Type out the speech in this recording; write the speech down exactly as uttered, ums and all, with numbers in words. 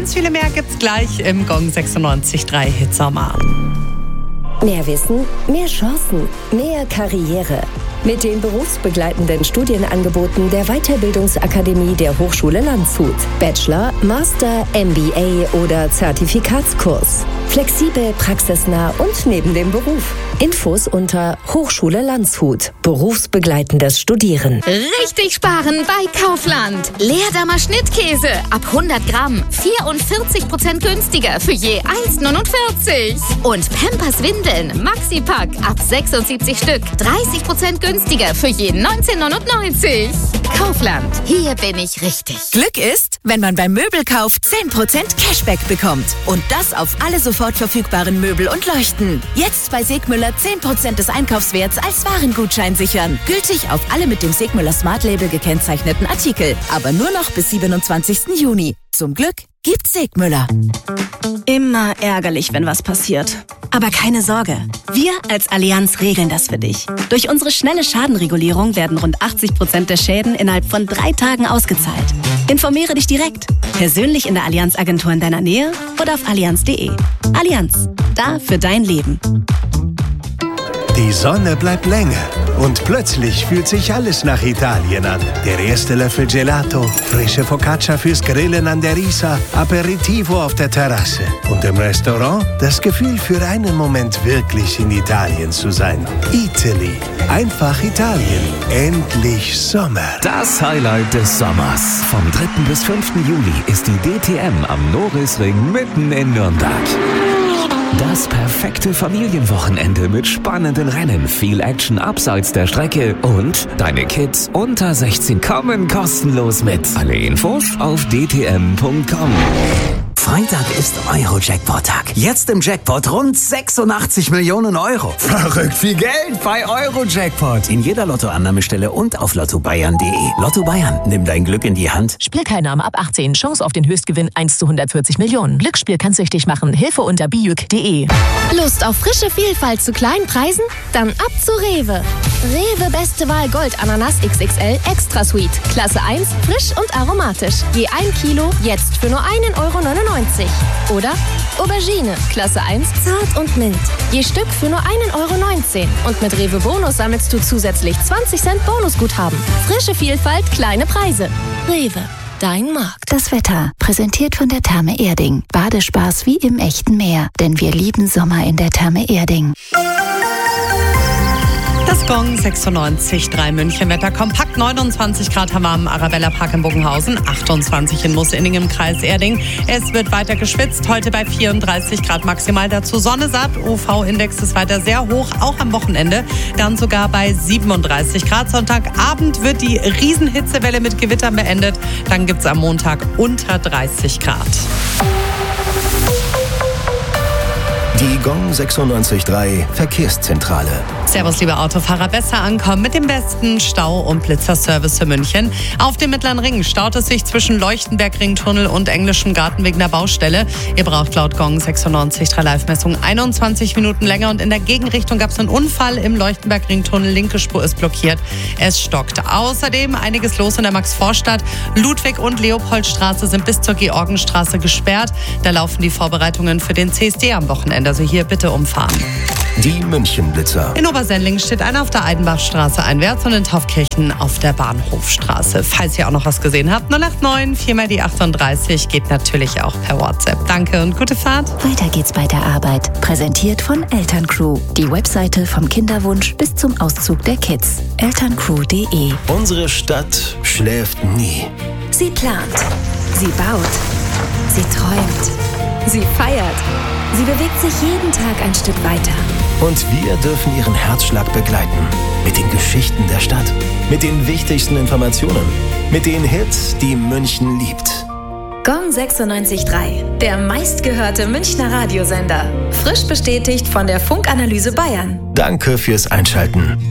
ganz viele mehr gibt's gleich im Gong sechsundneunzig Komma drei Hitsommer. Mehr Wissen, mehr Chancen, mehr Karriere. Mit den berufsbegleitenden Studienangeboten der Weiterbildungsakademie der Hochschule Landshut. Bachelor, Master, M B A oder Zertifikatskurs. Flexibel, praxisnah und neben dem Beruf. Infos unter Hochschule Landshut. Berufsbegleitendes Studieren. Richtig sparen bei Kaufland. Leerdammer Schnittkäse ab hundert Gramm. vierundvierzig Prozent günstiger für je eins Komma neunundvierzig. Und Pampers Windeln Maxi-Pack ab sechsundsiebzig Stück. dreißig Prozent günstiger für je neunzehn neunundneunzig. Kaufland. Hier bin ich richtig. Glück ist, wenn man beim Möbelkauf zehn Prozent Cashback bekommt. Und das auf alle sofort verfügbaren Möbel und Leuchten. Jetzt bei Segmüller zehn Prozent des Einkaufswerts als Warengutschein sichern. Gültig auf alle mit dem Segmüller Smart Label gekennzeichneten Artikel. Aber nur noch bis siebenundzwanzigsten Juni. Zum Glück gibt's Segmüller. Immer ärgerlich, wenn was passiert. Aber keine Sorge. Wir als Allianz regeln das für dich. Durch unsere schnelle Schadenregulierung werden rund achtzig Prozent der Schäden innerhalb von drei Tagen ausgezahlt. Informiere dich direkt. Persönlich in der Allianz-Agentur in deiner Nähe oder auf allianz punkt de. Allianz. Da für dein Leben. Die Sonne bleibt länger und plötzlich fühlt sich alles nach Italien an. Der erste Löffel Gelato, frische Focaccia fürs Grillen an der Isar, Aperitivo auf der Terrasse und im Restaurant das Gefühl für einen Moment wirklich in Italien zu sein. Italy, einfach Italien, endlich Sommer. Das Highlight des Sommers. Vom dritten bis fünften Juli ist die D T M am Norisring mitten in Nürnberg. Das perfekte Familienwochenende mit spannenden Rennen, viel Action abseits der Strecke und deine Kids unter sechzehn kommen kostenlos mit. Alle Infos auf d t m punkt com. Freitag ist Euro-Jackpot-Tag. Jetzt im Jackpot rund sechsundachtzig Millionen Euro. Verrückt viel Geld bei Euro-Jackpot. In jeder Lottoannahmestelle und auf lotto bayern punkt de. Lotto Bayern, nimm dein Glück in die Hand. Spielteilnahme ab achtzehn. Chance auf den Höchstgewinn eins zu hundertvierzig Millionen. Glücksspiel kann süchtig machen. Hilfe unter bijuk punkt de. Lust auf frische Vielfalt zu kleinen Preisen? Dann ab zu Rewe. Rewe Beste Wahl Gold Ananas X X L Extra Sweet. Klasse eins, frisch und aromatisch. Je ein Kilo, jetzt für nur einen Euro neunundneunzig. Oder Aubergine, Klasse eins, zart und mild. Je Stück für nur einen Euro neunzehn. Und mit Rewe Bonus sammelst du zusätzlich zwanzig Cent Bonusguthaben. Frische Vielfalt, kleine Preise. Rewe, dein Markt. Das Wetter, präsentiert von der Therme Erding. Badespaß wie im echten Meer. Denn wir lieben Sommer in der Therme Erding. Das Gong sechsundneunzig Komma drei München Wetter. Kompakt neunundzwanzig Grad haben wir am Arabella Park in Bogenhausen, achtundzwanzig in Mussening im Kreis Erding. Es wird weiter geschwitzt, heute bei vierunddreißig Grad maximal. Dazu Sonne satt, U V-Index ist weiter sehr hoch, auch am Wochenende. Dann sogar bei siebenunddreißig Grad. Sonntagabend wird die Riesenhitzewelle mit Gewittern beendet. Dann gibt es am Montag unter dreißig Grad. Die Gong sechsundneunzig Komma drei Verkehrszentrale. Servus, liebe Autofahrer. Besser ankommen mit dem besten Stau- und Blitzerservice für München. Auf dem Mittleren Ring staut es sich zwischen Leuchtenberg-Ringtunnel und Englischem Garten wegen der Baustelle. Ihr braucht laut Gong sechsundneunzig Komma drei Live-Messung einundzwanzig Minuten länger. Und in der Gegenrichtung gab es einen Unfall im Leuchtenberg-Ringtunnel. Linke Spur ist blockiert. Es stockt. Außerdem einiges los in der Max-Vorstadt. Ludwig- und Leopoldstraße sind bis zur Georgenstraße gesperrt. Da laufen die Vorbereitungen für den C S D am Wochenende. Also hier bitte umfahren. Die Münchenblitzer. In Obersendling steht einer auf der Eidenbachstraße einwärts und in Taufkirchen auf der Bahnhofstraße. Falls ihr auch noch was gesehen habt, null acht neun vier mal die achtunddreißig geht natürlich auch per WhatsApp. Danke und gute Fahrt. Weiter geht's bei der Arbeit. Präsentiert von Elterncrew. Die Webseite vom Kinderwunsch bis zum Auszug der Kids. elterncrew punkt de. Unsere Stadt schläft nie. Sie plant. Sie baut. Sie träumt. Sie feiert. Sie bewegt sich jeden Tag ein Stück weiter. Und wir dürfen ihren Herzschlag begleiten. Mit den Geschichten der Stadt. Mit den wichtigsten Informationen. Mit den Hits, die München liebt. Gong sechsundneunzig Komma drei. Der meistgehörte Münchner Radiosender. Frisch bestätigt von der Funkanalyse Bayern. Danke fürs Einschalten.